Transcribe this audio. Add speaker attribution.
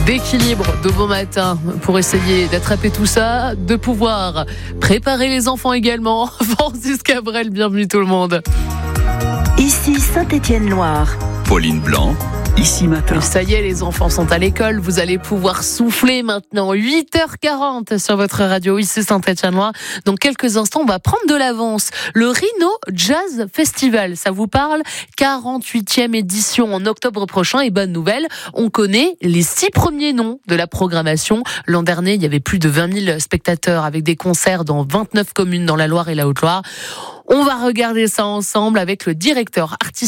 Speaker 1: d'équilibre de bon matin pour essayer d'attraper tout ça, de pouvoir préparer les enfants également. Francis Cabrel, bienvenue tout le monde.
Speaker 2: Ici Saint-Étienne-Loire.
Speaker 3: Pauline Blanc, Ici Matin.
Speaker 1: Ça y est, les enfants sont à l'école, vous allez pouvoir souffler maintenant. 8h40 sur votre radio, ici Saint-Étienne-Loire. Dans quelques instants, on va prendre de l'avance. Le Rhino Jazz Festival, ça vous parle? 48e édition en octobre prochain. Et bonne nouvelle, on connaît les 6 premiers noms de la programmation. L'an dernier, il y avait plus de 20 000 spectateurs avec des concerts dans 29 communes dans la Loire et la Haute-Loire. On va regarder ça ensemble avec le directeur artistique